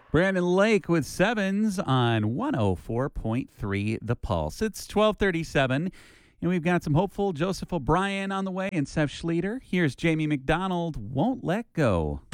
Brandon Lake with sevens on 104.3 The Pulse. It's 1237, and we've got some hopeful Joseph O'Brien on the way and Seth Schleter. Here's Jamie McDonald, Won't Let Go.